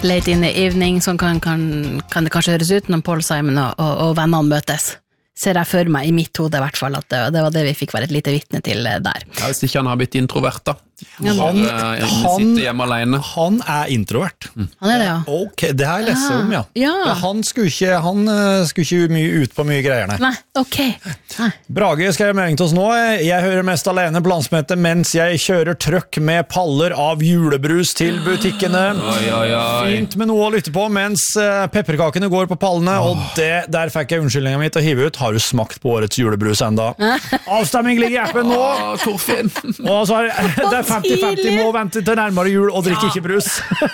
late in the evening, sånn kan det kanskje høres ut når Paul Simon og vennene møtes. Ser jeg for meg I mitt hode I hvert fall at det var det vi fikk være et lite vittne til der. Ja, hvis ikke han har blitt introvert da. Han sitter hjemme alene. Han introvert. Han det, ja. Ok, det har jeg lest om, ja. Ja. Han skulle ikke mye ut på mye greier, nei. Nei, ok. Nei. Brage skrev melding til oss nå. Jeg hører mest alene på landsmøtet mens jeg kjører trøkk med paller av julebrus til butikkene. Fint med noe å lytte på mens pepperkakene går på pallene, og der fikk jeg unnskyldningen mitt å hive ut. Har du smakt på årets julebrus enda? Avstemming ligger I appen nå. Torfinn. Og så det 50-50 må vente til nærmere jul og drikke ikke brus.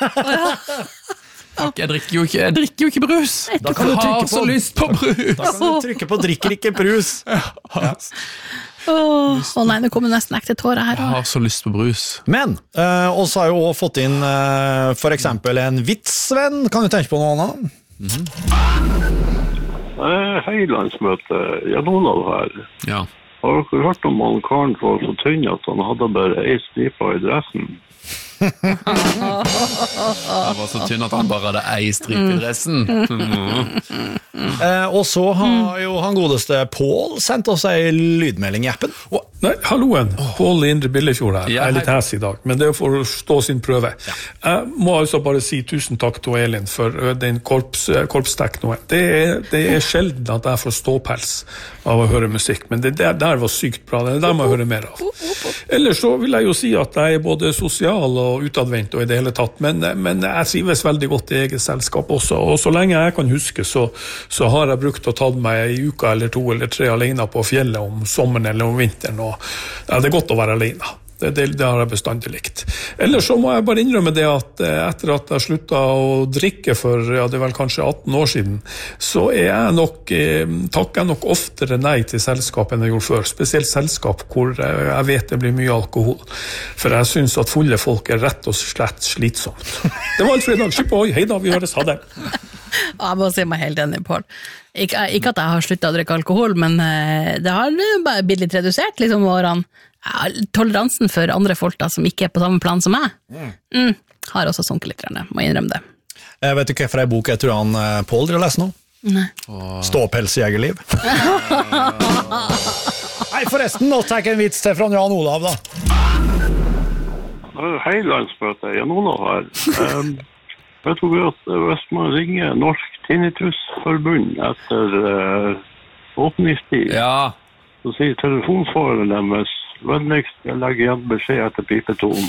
Jeg drikker jo ikke brus. Da kan du trykke på, så lyst på brus. Da kan du trykke på drikker ikke brus. Nei, det kommer nesten ekte tårer her. Jeg har så lyst på brus. Men, oss har jo også fått inn for eksempel en vitsvenn. Kan du tenke på noe annet? Hei landsmøte, Jan Olav her. Ja. Har dere hørt om han karen var så tynn at han hadde bare en stripe I dressen? Han var så tynn at han bare hadde ei stripe I dressen. Og så har jo han godeste Paul sendt oss en lydmelding I appen. Nei, halloen, Paul Indre Billefjord her. Jeg litt hæs I dag, men det for å stå sin prøve. Jeg må altså bare si tusen takk til Elin for den korpstekk nå. Det sjelden at jeg får ståpels av å høre musikk, men det der var sykt bra, det der må jeg høre mer av. Ellers så vil jeg jo si at jeg både sosial og utadvendt og I det hele tatt, men jeg trives veldig godt I eget selskap også, og så lenge jeg kan huske så har jeg brukt å ta meg en uke eller 2 eller 3 alene på fjellet om sommeren eller om vinteren, og det godt å være alene. Det har jeg bestandig likt. Ellers så må jeg bare innrømme det at etter at jeg sluttet å drikke for, det vel kanskje 18 år siden, så takker jeg nok oftere nei til selskap enn jeg gjorde før. Spesielt selskap hvor jeg vet det blir mye alkohol. For jeg synes at fulle folk rett og slett slitsomt. Det var alt for I dag. Skip ohoi. Hei da, vi høres. Ha det. Jeg må si meg helt enig, Paul. Ikke at jeg har sluttet å drikke alkohol, men det har bare blitt litt redusert liksom årene. Toleransen for andre folk da, som ikke på samme plan som meg, har også sunket litt, må jeg innrømme det. Jeg vet ikke hva bok jeg tror han Paul dere leser nå. Nei. Ståpelsjegerliv. Nei, forresten, nå tar jeg en vits til fra Jan Olav da. Hei landsmøte, Jan Olav her. Vet du at hvis man ringer Norsk Tinnitusforbund etter åpningstid, så sier telefonsvareren deres vennligst jeg legger igjen beskjed etter pipetonen.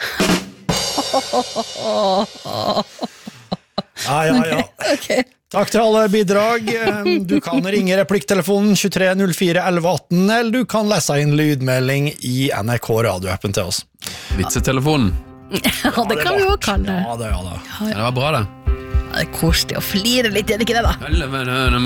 Ja. Okay. Takk til alle bidrag. Du kan ringe replikktelefonen 23 04 11 18, eller du kan lese inn lydmelding I NRK radioappen til oss. Vitsetelefonen. Ja, det kan vi jo kalle det. Ja, det. Det var bra det. Det koselig å flire litt, det ikke det da?